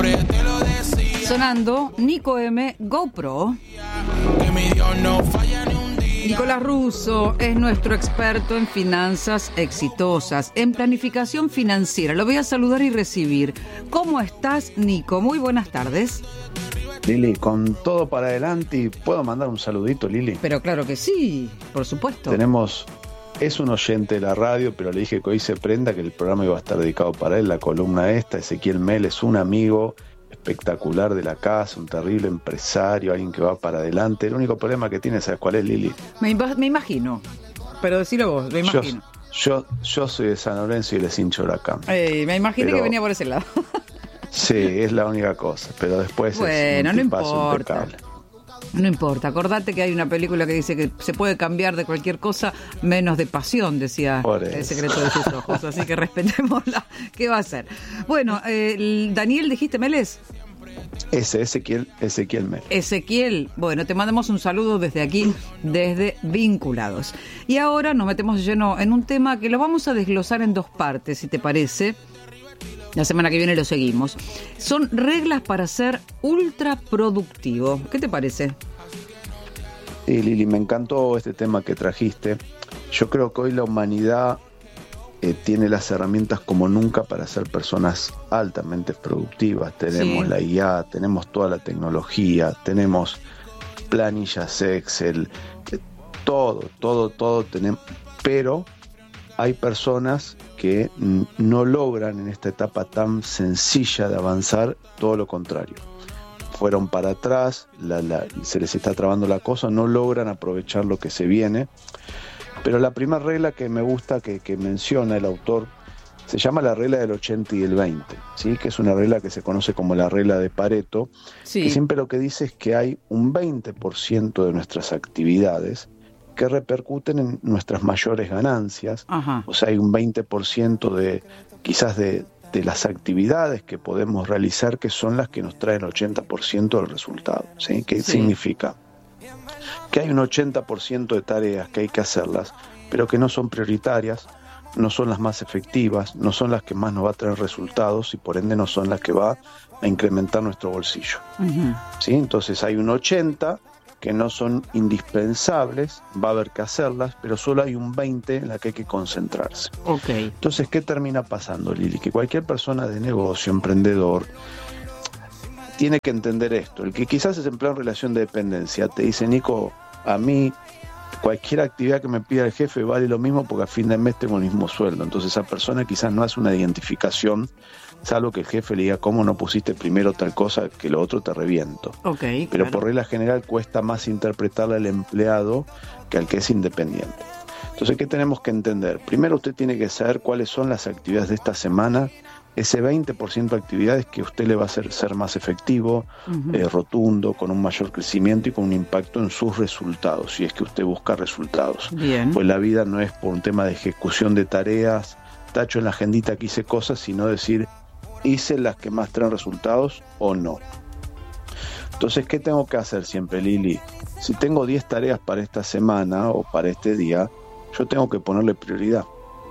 Sonando Nico M, GoPro. Nicolás Russo es nuestro experto en finanzas exitosas, en planificación financiera. Lo voy a saludar y recibir. ¿Cómo estás, Nico? Muy buenas tardes. Lili, con todo para adelante, y ¿puedo mandar un saludito, Lili? Pero claro que sí, por supuesto. Es un oyente de la radio, pero le dije que hoy se prenda, que el programa iba a estar dedicado para él, la columna esta. Ezequiel Mel es un amigo espectacular de la casa, un terrible empresario, alguien que va para adelante. El único problema que tiene, ¿sabes cuál es, Lili? Me imagino, pero decilo vos, me imagino. Yo soy de San Lorenzo y les hincho Huracán. Me imaginé que venía por ese lado. Sí, es la única cosa, pero después bueno, es un no tipazo importa. impecable. No importa, acordate que hay una película que dice que se puede cambiar de cualquier cosa menos de pasión, decía El secreto de sus ojos, así que respetémosla. ¿Qué va a hacer? Bueno, Daniel, ¿dijiste Meles? Ezequiel Mel. Ezequiel, bueno, te mandamos un saludo desde aquí, desde Vinculados. Y ahora nos metemos de lleno en un tema que lo vamos a desglosar en dos partes, si te parece. La semana que viene lo seguimos. Son reglas para ser ultra productivo. ¿Qué te parece? Sí, Lili, me encantó este tema que trajiste. Yo creo que hoy la humanidad tiene las herramientas como nunca para ser personas altamente productivas. Tenemos la IA, tenemos toda la tecnología, tenemos planillas Excel, todo tenemos, pero hay personas que no logran en esta etapa tan sencilla de avanzar, todo lo contrario. Fueron para atrás, se les está trabando la cosa, no logran aprovechar lo que se viene. Pero la primera regla que me gusta que menciona el autor se llama la regla del 80 y el 20, ¿sí? Que es una regla que se conoce como la regla de Pareto, que siempre lo que dice es que hay un 20% de nuestras actividades que repercuten en nuestras mayores ganancias. Ajá. O sea, hay un 20% de las actividades que podemos realizar que son las que nos traen el 80% del resultado, ¿sí? ¿Qué significa? Que hay un 80% de tareas que hay que hacerlas, pero que no son prioritarias, no son las más efectivas, no son las que más nos va a traer resultados y por ende no son las que va a incrementar nuestro bolsillo. Uh-huh. ¿Sí? Entonces hay un 80% que no son indispensables, va a haber que hacerlas, pero solo hay un 20% en la que hay que concentrarse. Okay. Entonces, ¿qué termina pasando, Lili? Que cualquier persona de negocio, emprendedor, tiene que entender esto. El que quizás es empleado en relación de dependencia te dice, Nico, a mí cualquier actividad que me pida el jefe vale lo mismo porque a fin de mes tengo el mismo sueldo. Entonces esa persona quizás no hace una identificación, salvo que el jefe le diga, ¿cómo no pusiste primero tal cosa que lo otro te reviento? Okay, pero claro. Por regla general cuesta más interpretarle al empleado que al que es independiente. Entonces, ¿qué tenemos que entender? Primero usted tiene que saber cuáles son las actividades de esta semana, ese 20% de actividades que usted le va a hacer ser más efectivo, uh-huh. Rotundo, con un mayor crecimiento y con un impacto en sus resultados, si es que usted busca resultados. Bien. Pues la vida no es por un tema de ejecución de tareas, tacho en la agendita que hice cosas, sino decir, hice las que más traen resultados o no. Entonces, ¿qué tengo que hacer siempre, Lili? Si tengo 10 tareas para esta semana o para este día, yo tengo que ponerle prioridad.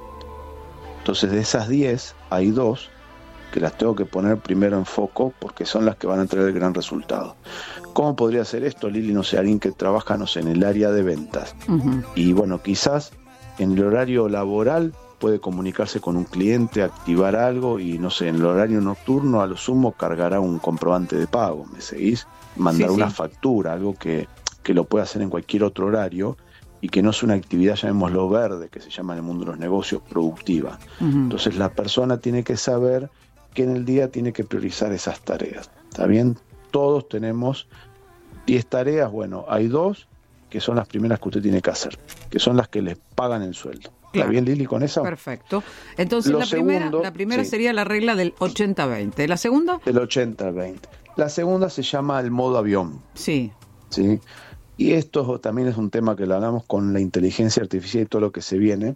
Entonces, de esas 10, hay 2 que las tengo que poner primero en foco porque son las que van a traer el gran resultado. ¿Cómo podría ser esto, Lili? No sé, alguien que trabaja, no sé, en el área de ventas. Uh-huh. Y bueno, quizás en el horario laboral puede comunicarse con un cliente, activar algo y, no sé, en el horario nocturno a lo sumo cargará un comprobante de pago, ¿me seguís? Mandar una factura, algo que lo puede hacer en cualquier otro horario y que no es una actividad, llamémoslo verde, que se llama en el mundo de los negocios, productiva. Uh-huh. Entonces la persona tiene que saber que en el día tiene que priorizar esas tareas. ¿Está bien? Todos tenemos 10 tareas, bueno, hay 2 que son las primeras que usted tiene que hacer, que son las que les pagan el sueldo. ¿Está bien, Lili, con eso? Perfecto. Entonces la primera sería la regla del 80-20. ¿La segunda? Del 80-20. La segunda se llama el modo avión. Sí. ¿Sí? Y esto también es un tema que lo hablamos con la inteligencia artificial y todo lo que se viene.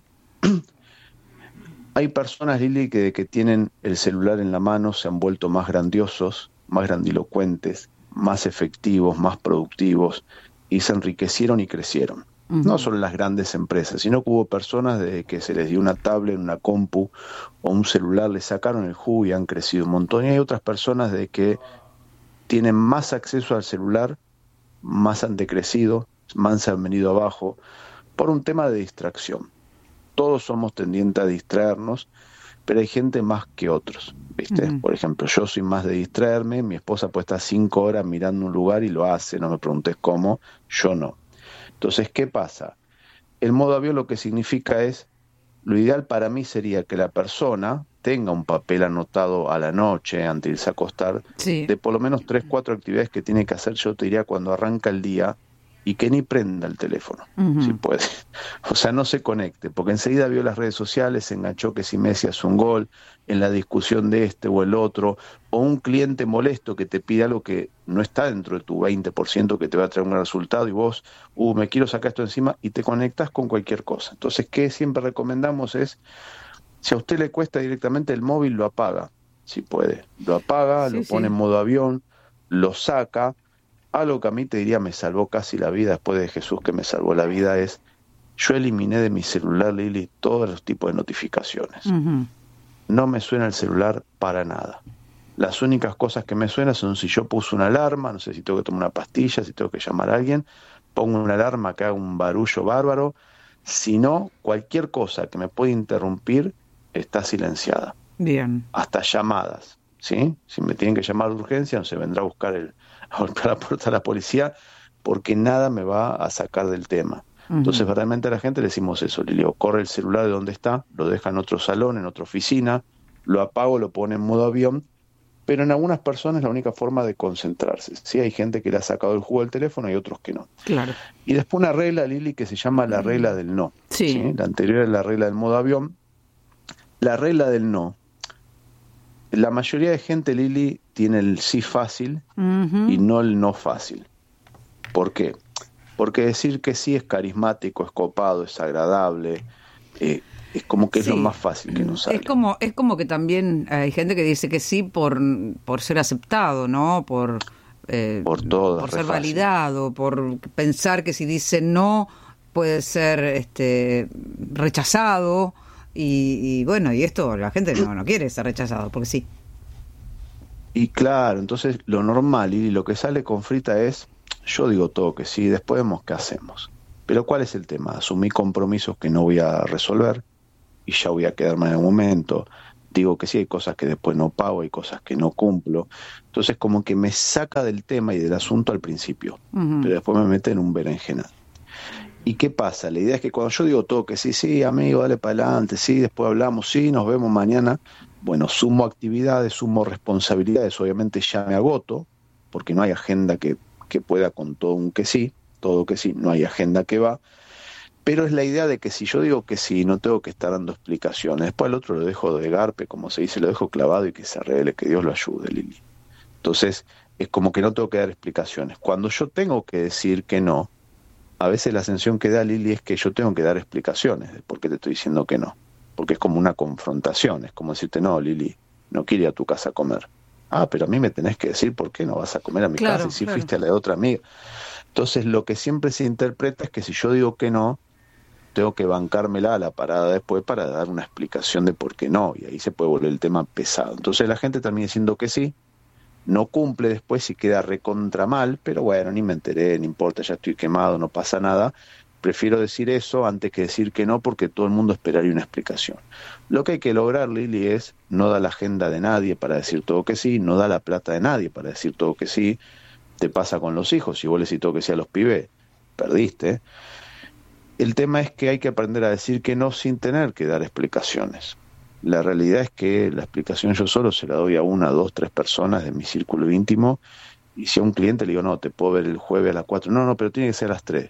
Hay personas, Lili, que tienen el celular en la mano se han vuelto más grandiosos, más grandilocuentes, más efectivos, más productivos y se enriquecieron y crecieron. No solo las grandes empresas, sino que hubo personas desde que se les dio una tablet, una compu o un celular, le sacaron el jugo y han crecido un montón. Y hay otras personas de que tienen más acceso al celular, más han decrecido, más se han venido abajo, por un tema de distracción. Todos somos tendientes a distraernos, pero hay gente más que otros, ¿viste? Por ejemplo, yo soy más de distraerme, mi esposa puede estar 5 horas mirando un lugar y lo hace, no me preguntes cómo, yo no. Entonces, ¿qué pasa? El modo avión lo que significa es, lo ideal para mí sería que la persona tenga un papel anotado a la noche, antes de irse a acostar, de por lo menos 3, 4 actividades que tiene que hacer, yo te diría, cuando arranca el día, y que ni prenda el teléfono, si puede. O sea, no se conecte, porque enseguida vio las redes sociales, se enganchó que si Messi hace un gol, en la discusión de este o el otro, o un cliente molesto que te pide algo que no está dentro de tu 20% que te va a traer un resultado, y vos, me quiero sacar esto encima, y te conectas con cualquier cosa. Entonces, ¿qué siempre recomendamos es, si a usted le cuesta directamente el móvil, lo apaga, si puede. Lo apaga, lo pone en modo avión, lo saca. Algo que a mí te diría me salvó casi la vida después de Jesús que me salvó la vida es, yo eliminé de mi celular, Lili, todos los tipos de notificaciones. No me suena el celular para nada. Las únicas cosas que me suenan son si yo puse una alarma, no sé si tengo que tomar una pastilla, si tengo que llamar a alguien, pongo una alarma que haga un barullo bárbaro. Si no, cualquier cosa que me pueda interrumpir está silenciada. Bien. Hasta llamadas, ¿sí? Si me tienen que llamar de urgencia, no se vendrá a buscar a golpear la puerta a la policía, porque nada me va a sacar del tema. Entonces, realmente a la gente le decimos eso, Lili, corre el celular de donde está, lo deja en otro salón, en otra oficina, lo apago, lo pone en modo avión, pero en algunas personas es la única forma de concentrarse. Sí, hay gente que le ha sacado el jugo al teléfono y otros que no. Claro. Y después una regla, Lili, que se llama la regla del no. ¿Sí? La anterior es la regla del modo avión. La regla del no. La mayoría de gente, Lili, tiene el sí fácil y no el no fácil. ¿Por qué? Porque decir que sí es carismático, es copado, es agradable, es como que es lo más fácil que nos sale. Es como que también hay gente que dice que sí por ser aceptado, ¿no? Por todo, por ser validado, por pensar que si dice no puede ser rechazado. Y bueno, y esto la gente no quiere ser rechazado, porque sí. Y claro, entonces lo normal y lo que sale con frita es, yo digo todo que sí, después vemos qué hacemos. Pero ¿cuál es el tema? Asumí compromisos que no voy a resolver y ya voy a quedarme en el momento. Digo que sí, hay cosas que después no pago, hay cosas que no cumplo. Entonces como que me saca del tema y del asunto al principio, pero después me mete en un berenjenal. ¿Y qué pasa? La idea es que cuando yo digo todo que sí, sí, amigo, dale para adelante, sí, después hablamos, sí, nos vemos mañana. Bueno, sumo actividades, sumo responsabilidades, obviamente ya me agoto, porque no hay agenda que pueda con todo que sí, no hay agenda que va. Pero es la idea de que si yo digo que sí, no tengo que estar dando explicaciones. Después al otro lo dejo de garpe, como se dice, lo dejo clavado y que se arregle, que Dios lo ayude, Lili. Entonces, es como que no tengo que dar explicaciones. Cuando yo tengo que decir que no, a veces la sensación que da, Lili, es que yo tengo que dar explicaciones de por qué te estoy diciendo que no. Porque es como una confrontación, es como decirte, no, Lili, no quiero ir a tu casa a comer. Ah, pero a mí me tenés que decir por qué no vas a comer a mi casa y si fuiste a la de otra amiga. Entonces, lo que siempre se interpreta es que si yo digo que no, tengo que bancármela a la parada después para dar una explicación de por qué no, y ahí se puede volver el tema pesado. Entonces la gente termina diciendo que sí, no cumple después y queda recontra mal, pero bueno, ni me enteré, no importa, ya estoy quemado, no pasa nada. Prefiero decir eso antes que decir que no, porque todo el mundo esperaría una explicación. Lo que hay que lograr, Lili, es no da la agenda de nadie para decir todo que sí, no da la plata de nadie para decir todo que sí. Te pasa con los hijos, si vos le decís todo que sí a los pibes, perdiste. El tema es que hay que aprender a decir que no sin tener que dar explicaciones. La realidad es que la explicación yo solo se la doy a 1, 2, 3 personas de mi círculo íntimo, y si a un cliente le digo, no, te puedo ver el jueves a las 4, no, pero tiene que ser a las 3,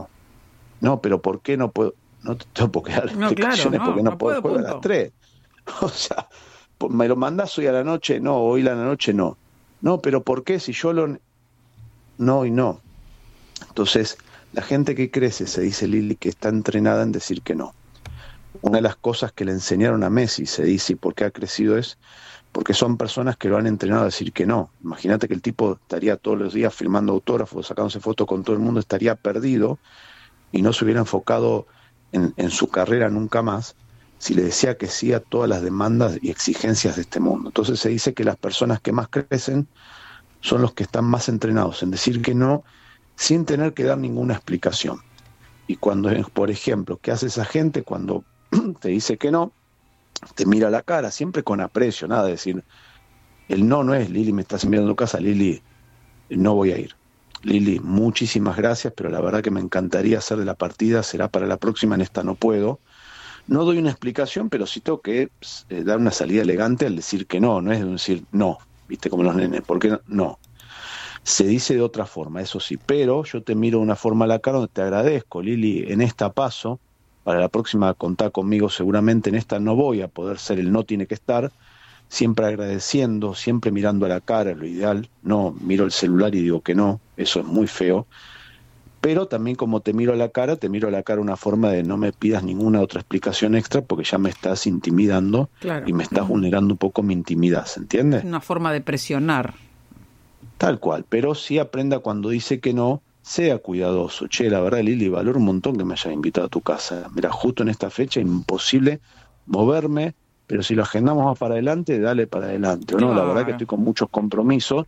no, pero ¿por qué no puedo? No te tengo que dar explicaciones, porque no puedo el jueves a las 3. O sea, ¿me lo mandás hoy a la noche? No, hoy a la noche no. No, pero ¿por qué? Si yo lo... No y no. Entonces, la gente que crece, se dice, Lili, que está entrenada en decir que no. Una de las cosas que le enseñaron a Messi, se dice, y por qué ha crecido, es porque son personas que lo han entrenado a decir que no. Imagínate que el tipo estaría todos los días filmando autógrafos, sacándose fotos con todo el mundo, estaría perdido, y no se hubiera enfocado en su carrera nunca más si le decía que sí a todas las demandas y exigencias de este mundo. Entonces se dice que las personas que más crecen son los que están más entrenados en decir que no sin tener que dar ninguna explicación. Y cuando, por ejemplo, ¿qué hace esa gente cuando te dice que no? Te mira a la cara, siempre con aprecio, nada de decir, el no es, Lili, me estás enviando a tu casa, Lili, no voy a ir. Lili, muchísimas gracias, pero la verdad que me encantaría hacer de la partida, será para la próxima, en esta no puedo. No doy una explicación, pero sí tengo que dar una salida elegante al decir que no es decir no, viste, como los nenes, ¿por qué no? Se dice de otra forma, eso sí, pero yo te miro de una forma a la cara donde te agradezco, Lili, en esta paso, para la próxima contá conmigo, seguramente en esta no voy a poder ser el no tiene que estar, siempre agradeciendo, siempre mirando a la cara, lo ideal, no miro el celular y digo que no, eso es muy feo, pero también como te miro a la cara una forma de no me pidas ninguna otra explicación extra porque ya me estás intimidando, claro, y me estás vulnerando un poco mi intimidad, ¿se entiende? Una forma de presionar. Tal cual, pero sí aprenda cuando dice que no, sea cuidadoso. Che, la verdad, Lili, valoro un montón que me hayas invitado a tu casa. Mira, justo en esta fecha imposible moverme, pero si lo agendamos más para adelante, dale para adelante. ¿O no? La verdad que estoy con muchos compromisos.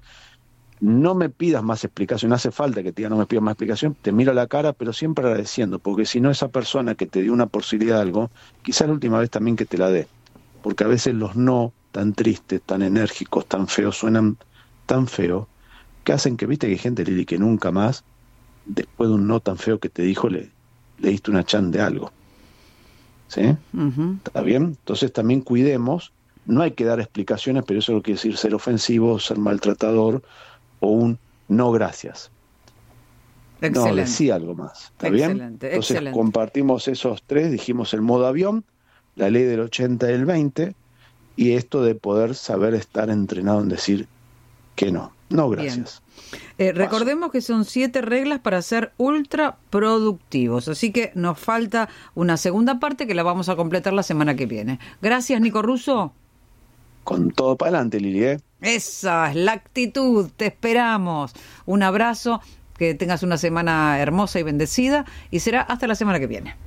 No me pidas más explicación, no hace falta que te diga no me pidas más explicación, te miro a la cara, pero siempre agradeciendo, porque si no esa persona que te dio una posibilidad de algo, quizás la última vez también que te la dé, porque a veces los no tan tristes, tan enérgicos, tan feos, suenan tan feos, que hacen que, viste que hay gente, Lili, que nunca más, después de un no tan feo que te dijo, le diste una chan de algo. ¿Sí? Uh-huh. ¿Está bien? Entonces también cuidemos, no hay que dar explicaciones, pero eso no quiere decir ser ofensivo, ser maltratador, o un no gracias. Excelente. No, decía algo más, ¿está bien? Entonces excelente. Compartimos esos tres, dijimos el modo avión, la ley del 80 y el 20, y esto de poder saber estar entrenado en decir que no gracias. Recordemos que son 7 reglas para ser ultra productivos, así que nos falta una segunda parte que la vamos a completar la semana que viene. Gracias, Nico Russo. Con todo para adelante, Lili, Esa es la actitud, te esperamos. Un abrazo, que tengas una semana hermosa y bendecida, y será hasta la semana que viene.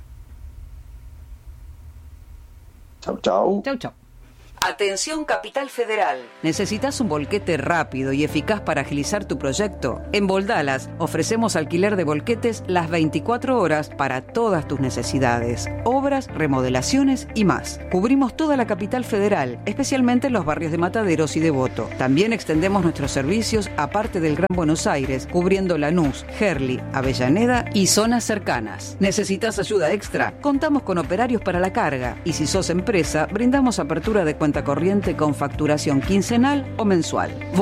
Chau, chau. Chau, chau. Atención Capital Federal. ¿Necesitas un volquete rápido y eficaz para agilizar tu proyecto? En Voldalas ofrecemos alquiler de volquetes las 24 horas para todas tus necesidades, obras, remodelaciones y más. Cubrimos toda la Capital Federal, especialmente en los barrios de Mataderos y Devoto. También extendemos nuestros servicios a parte del Gran Buenos Aires, cubriendo Lanús, Gerli, Avellaneda y zonas cercanas. ¿Necesitas ayuda extra? Contamos con operarios para la carga y si sos empresa, brindamos apertura de cuenta corriente con facturación quincenal o mensual.